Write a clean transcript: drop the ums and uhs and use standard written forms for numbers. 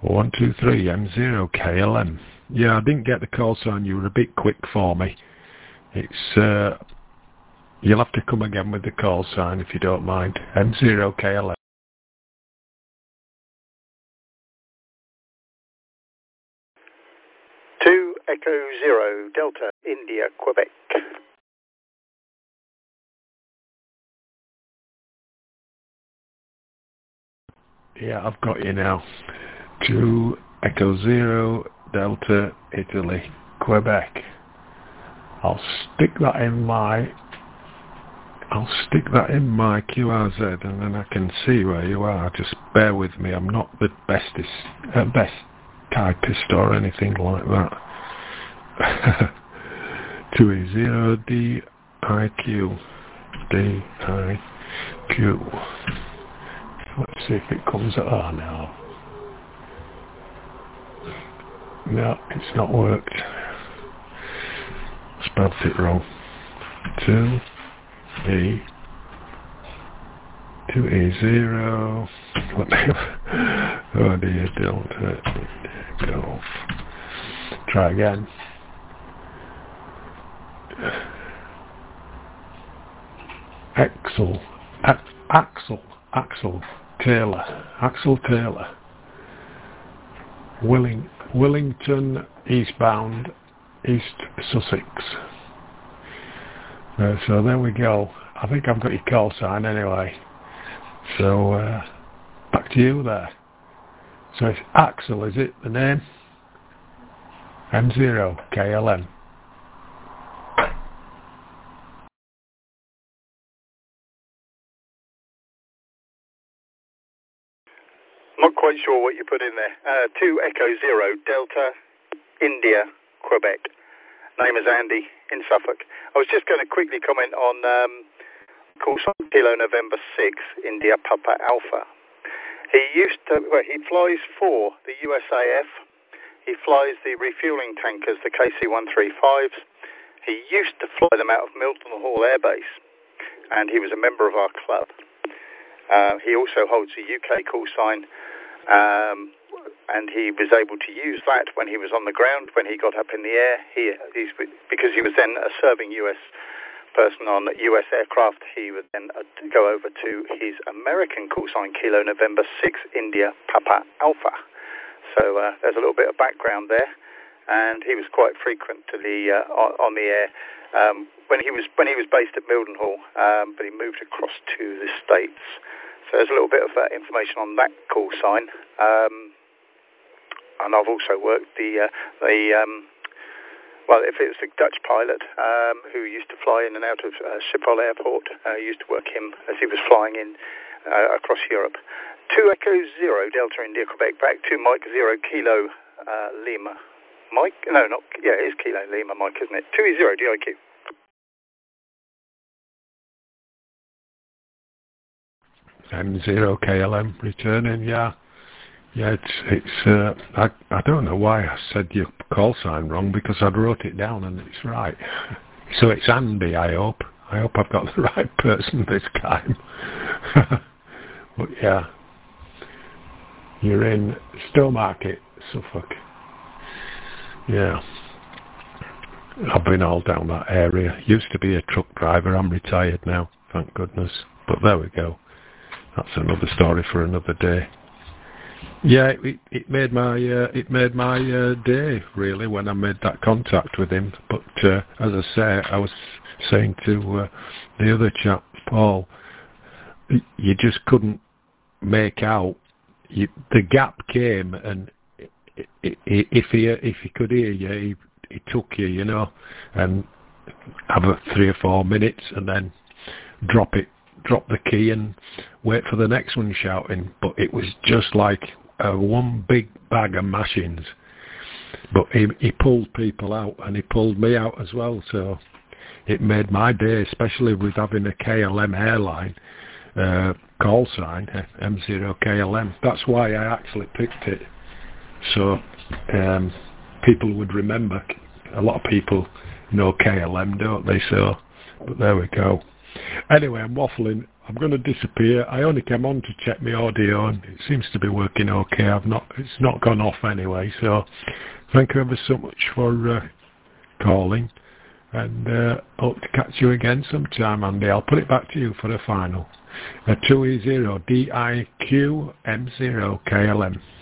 123 M0 KLM. Yeah, I didn't get the call sign. You were a bit quick for me. It's you'll have to come again with the call sign if you don't mind. M0 KLM. 2 Echo 0 Delta India Quebec. Yeah, I've got you now. 2 Echo 0 Delta Italy Quebec. I'll stick that in my QRZ and then I can see where you are. Just bear with me. I'm not the best typist or anything like that. 2E0 DIQ. Let's see if it comes at R now. No, it's not worked. Spelled it wrong. 2E0. Oh dear, Delta Golf. Try again. Axel Taylor. Wellington eastbound, East Sussex. So there we go. I think I've got your call sign anyway. So back to you there. So it's Axel, is it the name? M0 KLM. Not quite sure what you put in there. 2 Echo 0 Delta India Quebec. Name is Andy in Suffolk. I was just going to quickly comment on call sign Kilo November 6 India Papa Alpha. He flies for the USAF. He flies the refueling tankers, the KC-135s. He used to fly them out of Milton Hall Air Base, and he was a member of our club. He also holds a UK call sign, and he was able to use that when he was on the ground. When he got up in the air, because he was then a serving US person on US aircraft, he would then go over to his American call sign, Kilo November 6 India Papa Alpha. So there's a little bit of background there, and he was quite frequent to on the air when he was based at Mildenhall, but he moved across to the States. So there's a little bit of information on that call sign, and I've also worked if it was a Dutch pilot who used to fly in and out of Schiphol Airport, used to work him as he was flying in across Europe. 2 Echo 0 Delta India Quebec back to Mike 0 Kilo Lima. Mike? No, not, yeah, it is Kilo Lima Mike, isn't it? 2E0 DIQ. M0 KLM returning, yeah. Yeah, it's I don't know why I said your call sign wrong, because I'd wrote it down and it's right. So it's Andy, I hope. I hope I've got the right person this time. But yeah, you're in Stowmarket, Suffolk. Yeah. I've been all down that area. Used to be a truck driver. I'm retired now, thank goodness. But there we go. That's another story for another day. Yeah, it made my day really when I made that contact with him. But as I say, I was saying to the other chap, Paul, you just couldn't make out. The gap came, and if he could hear you, he took you, you know, and have 3 or 4 minutes, and then drop the key and wait for the next one shouting. But it was just like one big bag of mashings. But he pulled people out, and he pulled me out as well, so it made my day, especially with having a KLM airline call sign, M0 KLM. That's why I actually picked it, so people would remember. A lot of people know KLM, don't they? So, but there we go. Anyway, I'm waffling I'm going to disappear. I only came on to check my audio, and it seems to be working okay. It's not gone off anyway. So, thank you ever so much for calling, and hope to catch you again sometime, Andy. I'll put it back to you for the final. 2E0 DIQM0 KLM.